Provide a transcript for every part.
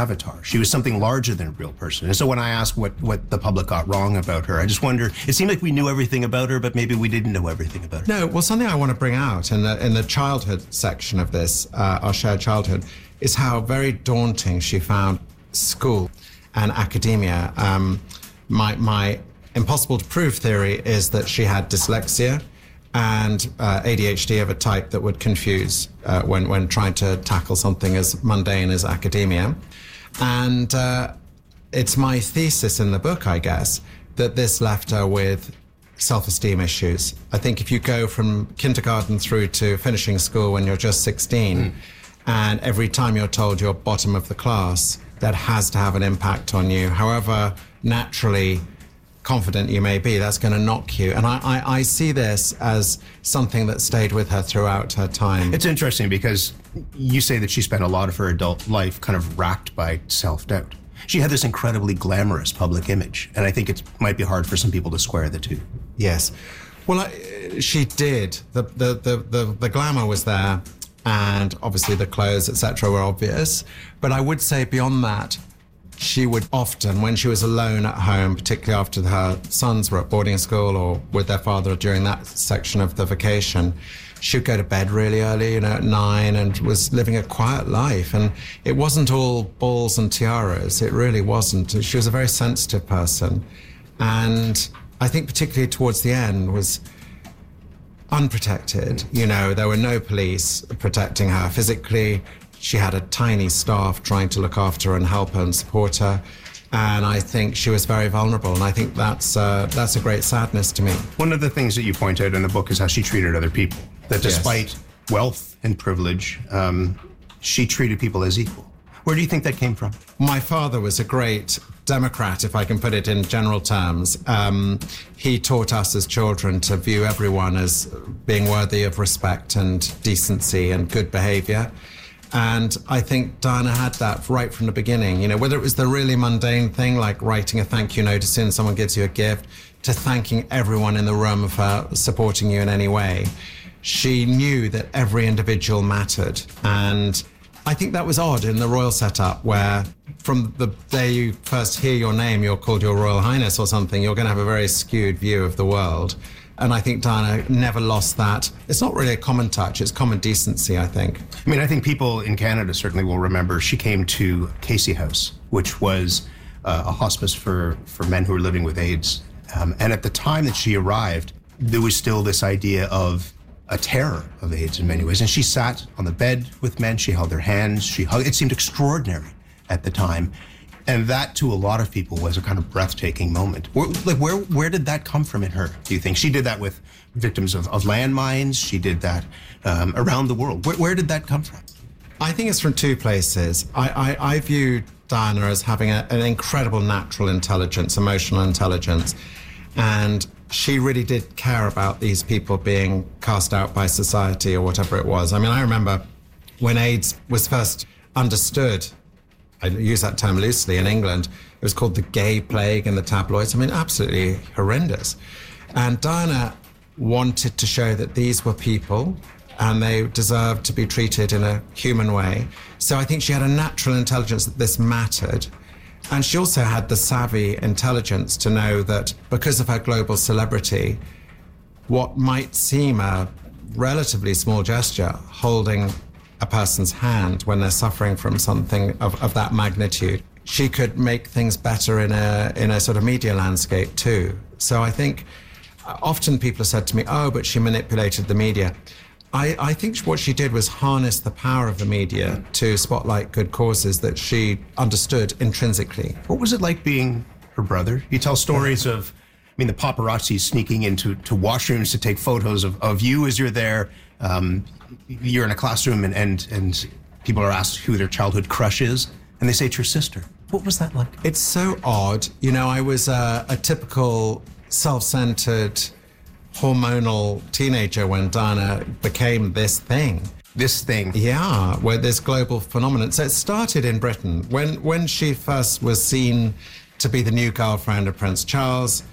avatar. She was something larger than a real person. And so when I ask what the public got wrong about her, I just wonder, it seemed like we knew everything about her, but maybe we didn't know everything about her. No, well, something I want to bring out in the childhood section of this, our shared childhood, is how very daunting she found school and academia. My impossible to prove theory is that she had dyslexia and ADHD of a type that would confuse when trying to tackle something as mundane as academia. And it's my thesis in the book, I guess, that this left her with self-esteem issues. I think if you go from kindergarten through to finishing school when you're just 16, and every time you're told you're bottom of the class, that has to have an impact on you. However naturally confident you may be, that's going to knock you. And I see this as something that stayed with her throughout her time. It's interesting because you say that she spent a lot of her adult life kind of racked by self-doubt. She had this incredibly glamorous public image, and I think it might be hard for some people to square the two. Yes. Well, she did. The glamour was there, and obviously the clothes, etc., were obvious. But I would say beyond that, she would often, when she was alone at home, particularly after her sons were at boarding school or with their father during that section of the vacation, she'd go to bed really early, at 9, and was living a quiet life. And it wasn't all balls and tiaras. It really wasn't. She was a very sensitive person. And I think particularly towards the end was unprotected. There were no police protecting her physically. She had a tiny staff trying to look after her and help her and support her. And I think she was very vulnerable. And I think that's a great sadness to me. One of the things that you point out in the book is how she treated other people. That despite wealth and privilege, she treated people as equal. Where do you think that came from? My father was a great Democrat, if I can put it in general terms. He taught us as children to view everyone as being worthy of respect and decency and good behavior. And I think Diana had that right from the beginning, whether it was the really mundane thing like writing a thank you note as soon as someone gives you a gift, to thanking everyone in the room for supporting you in any way. She knew that every individual mattered. And I think that was odd in the royal setup, where from the day you first hear your name, you're called Your Royal Highness or something, you're going to have a very skewed view of the world. And I think Diana never lost that. It's not really a common touch, it's common decency, I think. I think people in Canada certainly will remember she came to Casey House, which was a hospice for men who were living with AIDS. And at the time that she arrived, there was still this idea of a terror of AIDS in many ways. And she sat on the bed with men, she held their hands, she hugged. It seemed extraordinary at the time. And that, to a lot of people, was a kind of breathtaking moment. Where did that come from in her, do you think? She did that with victims of landmines. She did that around the world. Where did that come from? I think it's from two places. I view Diana as having an incredible natural intelligence, emotional intelligence. And she really did care about these people being cast out by society or whatever it was. I remember when AIDS was first understood, I use that term loosely, in England, it was called the gay plague in the tabloids. Absolutely horrendous. And Diana wanted to show that these were people and they deserved to be treated in a human way. So I think she had a natural intelligence that this mattered. And she also had the savvy intelligence to know that because of her global celebrity, what might seem a relatively small gesture, holding a person's hand when they're suffering from something of that magnitude, she could make things better in a sort of media landscape too. So I think often people have said to me, oh, but she manipulated the media. I think what she did was harness the power of the media to spotlight good causes that she understood intrinsically. What was it like being her brother? You tell stories of, the paparazzi sneaking into washrooms to take photos of you as you're there. You're in a classroom and people are asked who their childhood crush is, and they say it's your sister. What was that like? It's so odd. I was a typical self-centered, hormonal teenager when Diana became this thing. This thing? Yeah, where this global phenomenon. So it started in Britain. When she first was seen to be the new girlfriend of Prince Charles,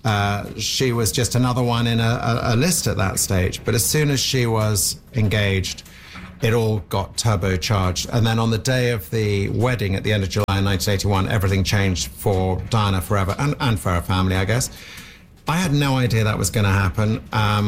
she was just another one in a list at that stage. But as soon as she was engaged, it all got turbocharged. And then on the day of the wedding at the end of July 1981, everything changed for Diana forever, and for her family, I guess. I had no idea that was going to happen.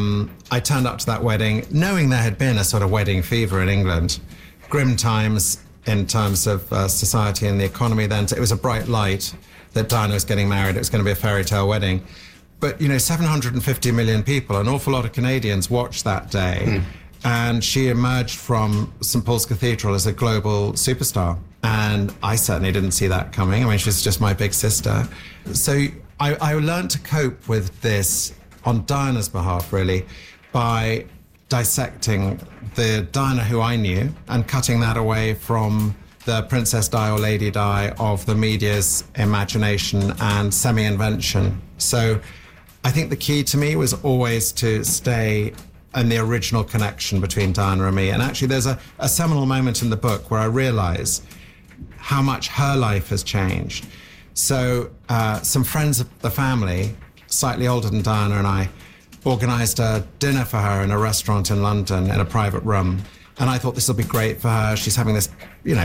I turned up to that wedding knowing there had been a sort of wedding fever in England. Grim times in terms of society and the economy then. It was a bright light that Diana was getting married. It was going to be a fairy tale wedding. But, 750 million people, an awful lot of Canadians watched that day. And she emerged from St. Paul's Cathedral as a global superstar. And I certainly didn't see that coming. I mean, she's just my big sister. So I learned to cope with this on Diana's behalf, really, by dissecting the Diana who I knew and cutting that away from the Princess Di or Lady Di of the media's imagination and semi-invention. So I think the key to me was always to stay in the original connection between Diana and me. And actually there's a seminal moment in the book where I realize how much her life has changed. So some friends of the family, slightly older than Diana and I, organised a dinner for her in a restaurant in London in a private room. And I thought this will be great for her. She's having this,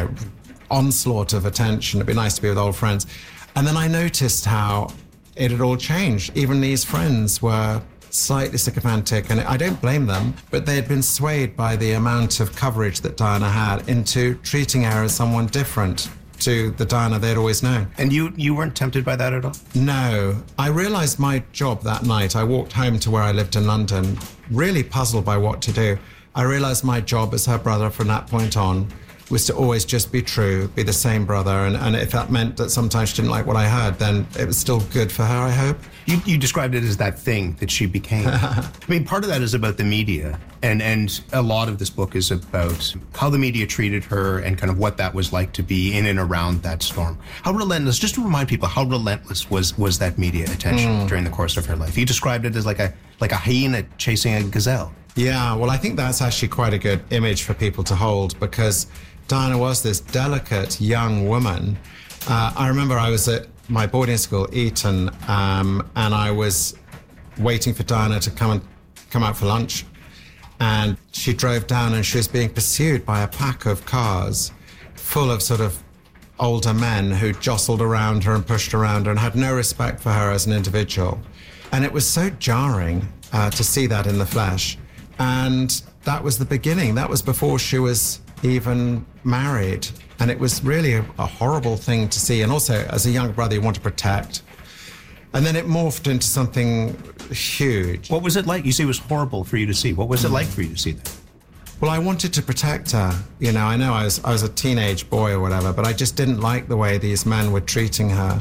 onslaught of attention. It'd be nice to be with old friends. And then I noticed how it had all changed. Even these friends were slightly sycophantic, and I don't blame them, but they had been swayed by the amount of coverage that Diana had into treating her as someone different to the Diana they'd always known. And you weren't tempted by that at all? No. I realised my job that night, I walked home to where I lived in London, really puzzled by what to do. I realised my job as her brother from that point on was to always just be true, be the same brother, and if that meant that sometimes she didn't like what I heard, then it was still good for her, I hope. You described it as that thing that she became. I mean, part of that is about the media, and a lot of this book is about how the media treated her and kind of what that was like to be in and around that storm. How relentless, just to remind people, how relentless was that media attention during the course of her life? You described it as like a hyena chasing a gazelle. Yeah, well, I think that's actually quite a good image for people to hold, because Diana was this delicate young woman. I remember I was at my boarding school, Eton, and I was waiting for Diana to come out for lunch. And she drove down and she was being pursued by a pack of cars full of sort of older men who jostled around her and pushed around her and had no respect for her as an individual. And it was so jarring to see that in the flesh. And that was the beginning. That was before she was even married. And it was really a horrible thing to see. And also, as a younger brother, you want to protect. And then it morphed into something huge. What was it like? You say it was horrible for you to see. What was it like for you to see that? Well, I wanted to protect her. I know I was a teenage boy or whatever, but I just didn't like the way these men were treating her.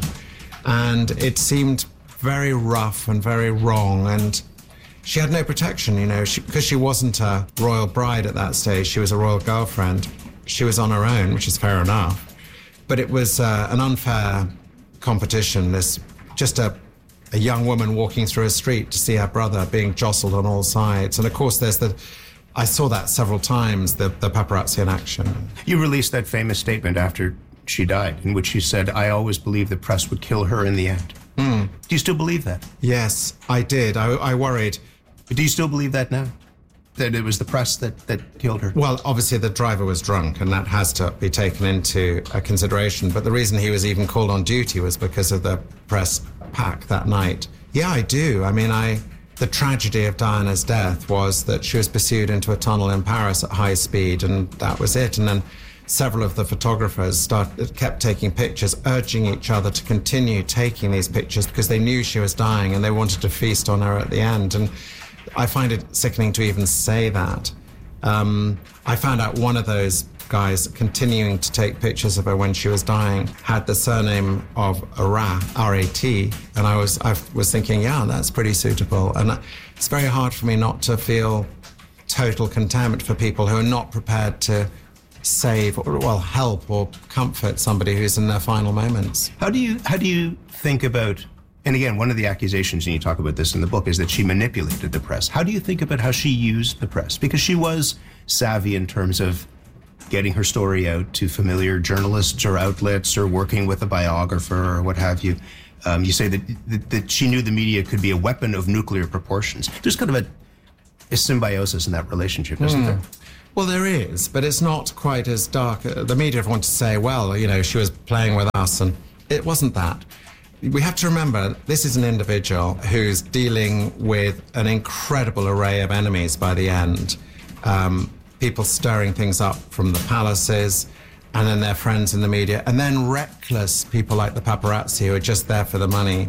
And it seemed very rough and very wrong. And she had no protection, because she wasn't a royal bride at that stage. She was a royal girlfriend. She was on her own, which is fair enough. But it was an unfair competition. There's just a young woman walking through a street to see her brother being jostled on all sides. And of course, I saw that several times, the paparazzi in action. You released that famous statement after she died, in which you said, "I always believed the press would kill her in the end." Do you still believe that? Yes, I did. I worried. But do you still believe that now? That it was the press that killed her? Well, obviously the driver was drunk, and that has to be taken into consideration. But the reason he was even called on duty was because of the press pack that night. Yeah, I do. I mean, the tragedy of Diana's death was that she was pursued into a tunnel in Paris at high speed, and that was it. And then several of the photographers kept taking pictures, urging each other to continue taking these pictures because they knew she was dying and they wanted to feast on her at the end. And I find it sickening to even say that. I found out one of those guys continuing to take pictures of her when she was dying had the surname of Rat, R-A-T, and I was thinking, yeah, that's pretty suitable. And it's very hard for me not to feel total contempt for people who are not prepared to save or, help or comfort somebody who's in their final moments. How do you think about, and again, one of the accusations, and you talk about this in the book, is that she manipulated the press. How do you think about how she used the press? Because she was savvy in terms of getting her story out to familiar journalists or outlets or working with a biographer or what have you. You say that she knew the media could be a weapon of nuclear proportions. There's kind of a symbiosis in that relationship, isn't there? Well, there is, but it's not quite as dark. The media want to say, well, you know, she was playing with us, and it wasn't that. We have to remember, this is an individual who's dealing with an incredible array of enemies by the end. People stirring things up from the palaces, and then their friends in the media, and then reckless people like the paparazzi who are just there for the money.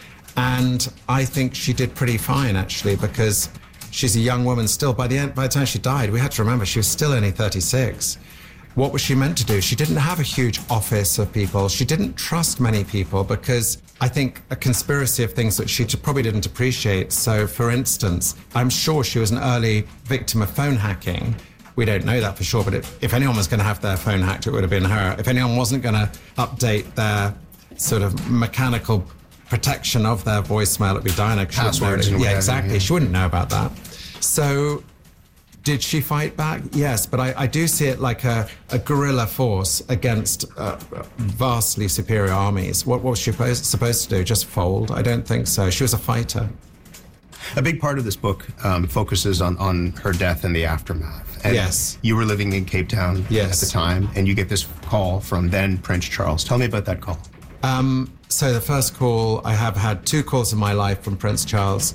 And I think she did pretty fine, actually, because she's a young woman still. By the time she died, we had to remember she was still only 36. What was she meant to do? She didn't have a huge office of people. She didn't trust many people because I think a conspiracy of things that she probably didn't appreciate. So, for instance, I'm sure she was an early victim of phone hacking. We don't know that for sure, but if anyone was going to have their phone hacked, it would have been her. If anyone wasn't going to update their sort of mechanical protection of their voicemail, it'd be Diana. Passwords and yeah, exactly. Yeah. She wouldn't know about that. So, did she fight back? Yes, but I do see it like a guerrilla force against vastly superior armies. What was she supposed to do? Just fold? I don't think so. She was a fighter. A big part of this book focuses on her death and the aftermath. And yes. You were living in Cape Town yes. at the time, and you get this call from then Prince Charles. Tell me about that call. So the first call, I have had 2 calls in my life from Prince Charles,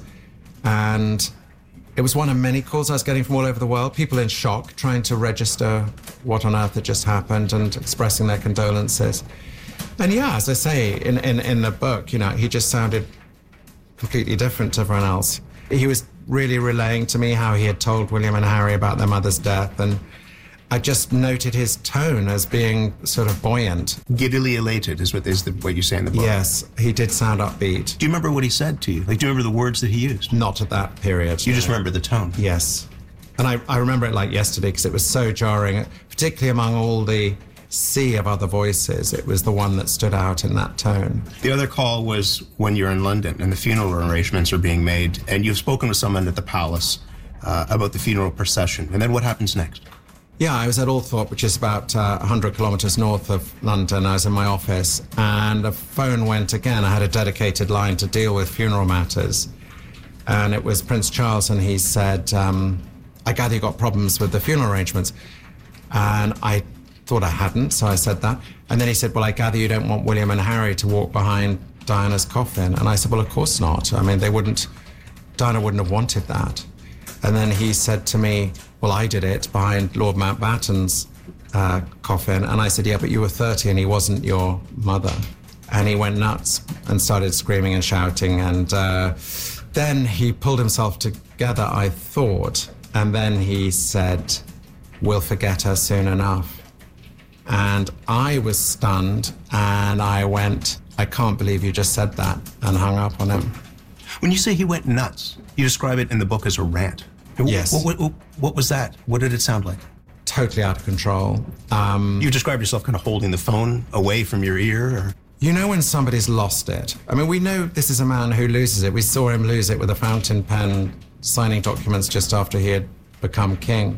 and it was one of many calls I was getting from all over the world, people in shock, trying to register what on earth had just happened and expressing their condolences. And yeah, as I say, in the book, you know, he just sounded completely different to everyone else. He was really relaying to me how he had told William and Harry about their mother's death, and I just noted his tone as being sort of buoyant. Giddily elated is what you say in the book. Yes, he did sound upbeat. Do you remember what he said to you? Like, do you remember the words that he used? Not at that period. You just remember the tone? Yes. And I remember it like yesterday because it was so jarring, particularly among all the sea of other voices. It was the one that stood out in that tone. The other call was when you're in London and the funeral arrangements are being made, and you've spoken with someone at the palace about the funeral procession. And then what happens next? Yeah, I was at Althorpe, which is about 100 kilometres north of London. I was in my office, and the phone went again. I had a dedicated line to deal with funeral matters. And it was Prince Charles, and he said, I gather you got problems with the funeral arrangements. And I thought I hadn't, so I said that. And then he said, well, I gather you don't want William and Harry to walk behind Diana's coffin. And I said, well, of course not. I mean, Diana wouldn't have wanted that. And then he said to me, well, I did it behind Lord Mountbatten's coffin. And I said, yeah, but you were 30 and he wasn't your mother. And he went nuts and started screaming and shouting. And then he pulled himself together, I thought. And then he said, we'll forget her soon enough. And I was stunned, and I went, I can't believe you just said that, and hung up on him. When you say he went nuts, you describe it in the book as a rant. Yes. What was that? What did it sound like? Totally out of control. You described yourself kind of holding the phone away from your ear? Or? You know when somebody's lost it? I mean, we know this is a man who loses it. We saw him lose it with a fountain pen, signing documents just after he had become king.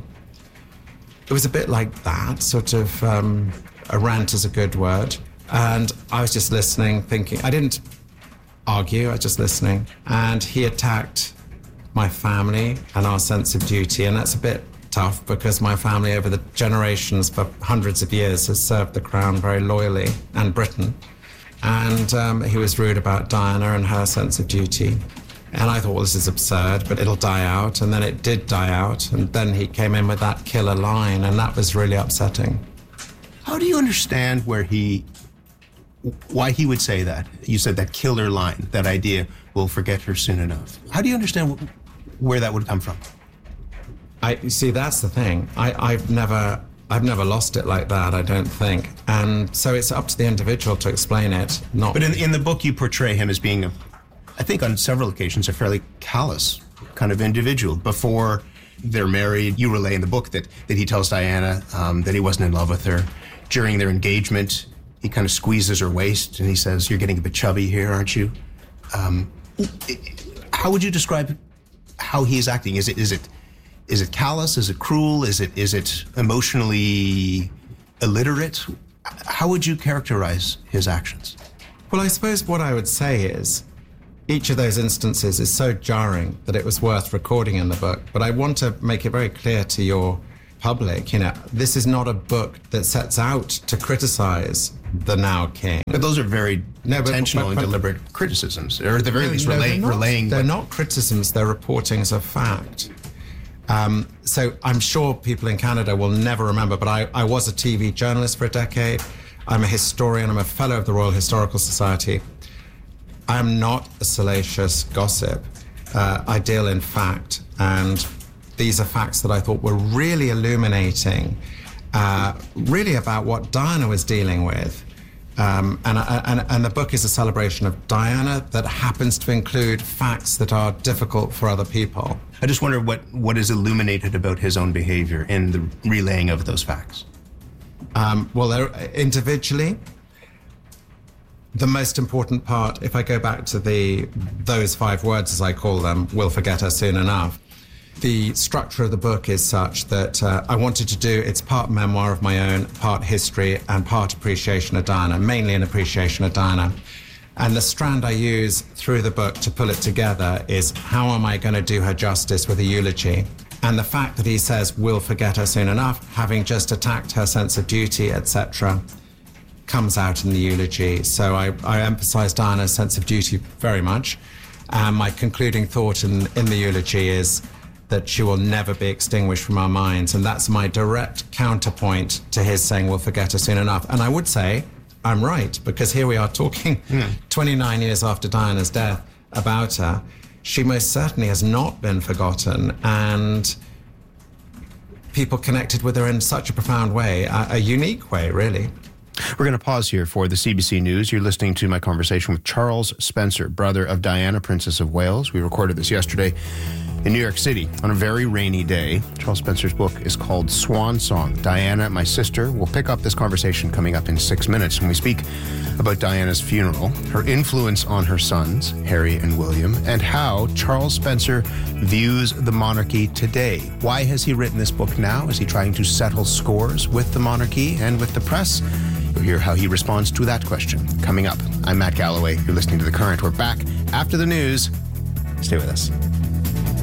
It was a bit like that, sort of, a rant is a good word. And I was just listening, thinking, I didn't argue, I was just listening. And he attacked my family and our sense of duty, and that's a bit tough because my family over the generations for hundreds of years has served the crown very loyally, and Britain. And he was rude about Diana and her sense of duty. And I thought, well, this is absurd, but it'll die out. And then it did die out. And then he came in with that killer line, and that was really upsetting. How do you understand why he would say that? You said that killer line, that idea, we'll forget her soon enough. How do you understand where that would come from? You see, that's the thing. I've never lost it like that, I don't think. And so it's up to the individual to explain it. But in the book, you portray him as being I think on several occasions, a fairly callous kind of individual. Before they're married, you relay in the book that he tells Diana that he wasn't in love with her. During their engagement, he kind of squeezes her waist and he says, you're getting a bit chubby here, aren't you? How would you describe how he is acting? Is it callous? Is it cruel? Is it emotionally illiterate? How would you characterize his actions? Well, I suppose what I would say is, each of those instances is so jarring that it was worth recording in the book. But I want to make it very clear to your public. This is not a book that sets out to criticize the now king. But those are very intentional and deliberate criticisms, or at the very least relaying. They're not criticisms, they're reportings of fact. So I'm sure people in Canada will never remember, but I was a TV journalist for a decade. I'm a historian, I'm a fellow of the Royal Historical Society. I am not a salacious gossip. I deal in fact, and these are facts that I thought were really illuminating, really about what Diana was dealing with. And the book is a celebration of Diana that happens to include facts that are difficult for other people. I just wonder what is illuminated about his own behavior in the relaying of those facts. Well, individually, the most important part, if I go back to those 5 words, as I call them, we'll forget her soon enough. The structure of the book is such that I wanted to do, it's part memoir of my own, part history, and part appreciation of Diana, mainly an appreciation of Diana. And the strand I use through the book to pull it together is, how am I going to do her justice with a eulogy? And the fact that he says, we'll forget her soon enough, having just attacked her sense of duty, etc., comes out in the eulogy. So I emphasize Diana's sense of duty very much. And my concluding thought in the eulogy is that she will never be extinguished from our minds. And that's my direct counterpoint to his saying, we'll forget her soon enough. And I would say I'm right, because here we are talking 29 years after Diana's death about her. She most certainly has not been forgotten, and people connected with her in such a profound way, a unique way, really. We're going to pause here for the CBC News. You're listening to my conversation with Charles Spencer, brother of Diana, Princess of Wales. We recorded this yesterday in New York City on a very rainy day. Charles Spencer's book is called Swan Song, Diana, My Sister. We'll pick up this conversation coming up in 6 minutes when we speak about Diana's funeral, her influence on her sons, Harry and William, and how Charles Spencer views the monarchy today. Why has he written this book now? Is he trying to settle scores with the monarchy and with the press? You'll hear how he responds to that question coming up. I'm Matt Galloway. You're listening to The Current. We're back after the news. Stay with us.